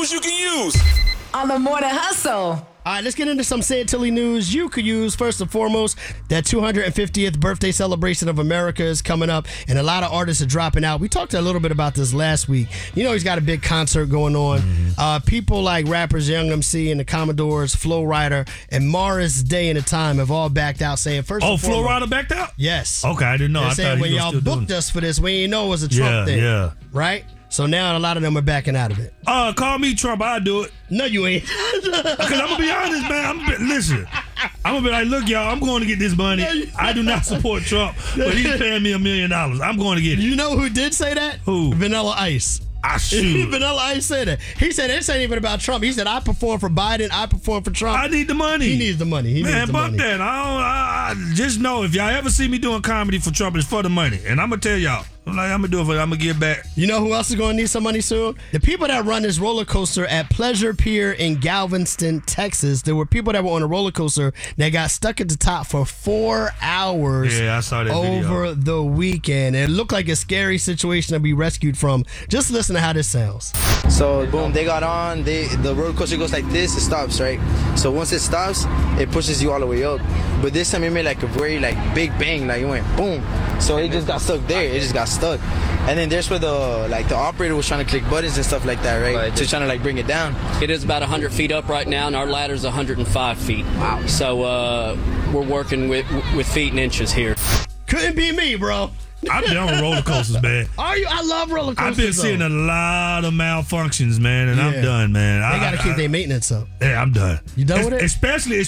news you can use on the Morning Hustle. All right, let's get into some Santilli news you could use. First and foremost, that 250th birthday celebration of America is coming up, and a lot of artists are dropping out. We talked a little bit about this last week. You know, he's got a big concert going on. People like rappers Young MC and the Commodores, Flo Rida, and Morris Day and the Time have all backed out, saying first and Flo foremost, Rida backed out? Yes. Okay, I didn't know. They're I saying thought when y'all booked us for this, we didn't know it was a Trump thing. Yeah. Right? So now a lot of them are backing out of it. Call me Trump, I'll do it. No, you ain't. Because I'm going to be honest, man. Listen, I'm going to be like, look, y'all, I'm going to get this money. I do not support Trump, but he's paying me $1 million. I'm going to get it. You know who did say that? Who? Vanilla Ice. Shoot. Vanilla Ice said it. He said this ain't even about Trump. He said I perform for Biden. I perform for Trump. I need the money. He needs the money. Man, fuck that. I just know if y'all ever see me doing comedy for Trump, it's for the money. And I'm going to tell y'all. I'm going to do it for I'm going to give back. You know who else is going to need some money soon? The people that run this roller coaster at Pleasure Pier in Galveston, Texas. There were people that were on a roller coaster that got stuck at the top for 4 hours. Yeah, I saw that over the weekend. It looked like a scary situation to be rescued from. Just listen to how this sounds. So boom, they got on. The roller coaster goes like this. It stops, right? So once it stops, it pushes you all the way up. But this time it made like a very big bang. Like it went boom. So it just got stuck there. It just got stuck. And then there's where the operator was trying to click buttons and stuff like that, right? To trying to bring it down. It is about 100 feet up right now, and our ladder's 105 feet. Wow. So we're working with feet and inches here. Couldn't be me, bro. I'm down with roller coasters, man. Are you? I love roller coasters. I've been seeing a lot of malfunctions, man, and I'm done, man. They got to keep their maintenance up. Yeah, I'm done. You done with it? Especially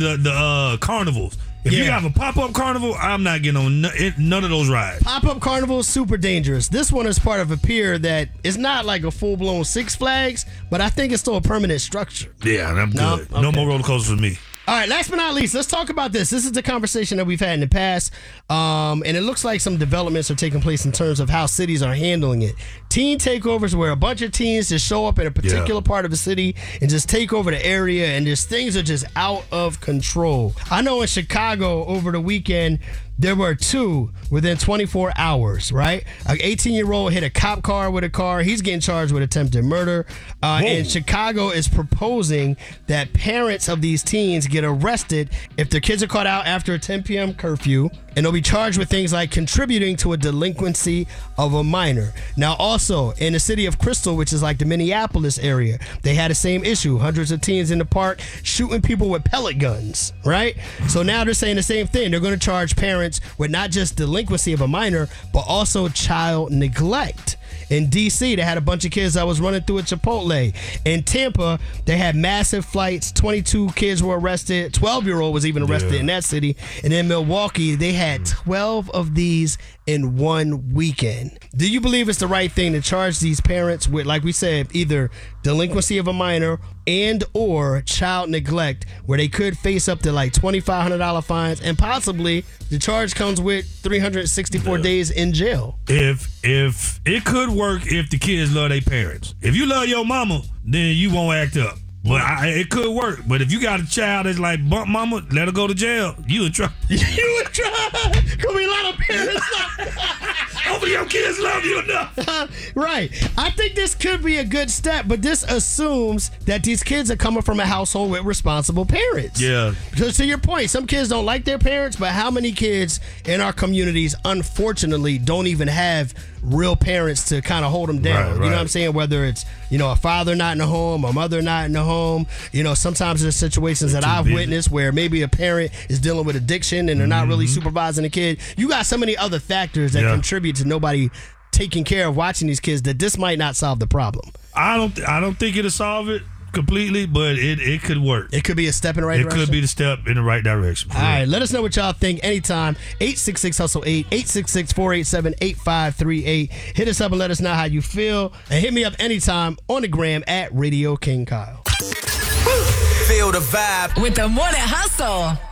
the carnivals. If you have a pop-up carnival, I'm not getting on none of those rides. Pop-up carnival is super dangerous. This one is part of a pier that is not like a full-blown Six Flags, but I think it's still a permanent structure. Yeah, I'm good. No more roller coasters for me. All right, last but not least, let's talk about this. This is the conversation that we've had in the past, and it looks like some developments are taking place in terms of how cities are handling it. Teen takeovers where a bunch of teens just show up in a particular part of the city and just take over the area, and just things are just out of control. I know in Chicago over the weekend, there were 2 within 24 hours, right? An 18-year-old hit a cop car with a car. He's getting charged with attempted murder. And Chicago is proposing that parents of these teens get arrested if their kids are caught out after a 10 p.m. curfew, and they'll be charged with things like contributing to a delinquency of a minor. Now, also, in the city of Crystal, which is like the Minneapolis area, they had the same issue. Hundreds of teens in the park shooting people with pellet guns, right? So now they're saying the same thing. They're going to charge parents with not just delinquency of a minor, but also child neglect. In D.C., they had a bunch of kids that was running through a Chipotle. In Tampa, they had massive flights. 22 kids were arrested. 12-year-old was even arrested in that city. And in Milwaukee, they had 12 of these in one weekend. Do you believe it's the right thing to charge these parents with, like we said, either delinquency of a minor and or child neglect, where they could face up to like $2,500 fines, and possibly the charge comes with 364 days in jail? If it could work if the kids love their parents. If you love your mama, then you won't act up. But it could work. But if you got a child that's like, bump mama, let her go to jail, you in trouble. You in trouble. Could be a lot of parents. Hopefully your kids love you enough. Right. I think this could be a good step, but this assumes that these kids are coming from a household with responsible parents. Yeah. Because to your point, some kids don't like their parents, but how many kids in our communities, unfortunately, don't even have real parents to kind of hold them down? You know what I'm saying? Whether it's, a father not in the home, a mother not in the home. Sometimes there's situations that I've witnessed where maybe a parent is dealing with addiction and they're not really supervising the kid. You got so many other factors that contribute to nobody taking care of watching these kids that this might not solve the problem. I don't think it'll solve it completely, but it could work. It could be a step in the right direction. It could be the step in the right direction. All right, let us know what y'all think anytime. 866-HUSTLE-8, 866-487-8538. Hit us up and let us know how you feel. And hit me up anytime on the gram at Radio King Kyle. Feel the vibe with the Morning Hustle.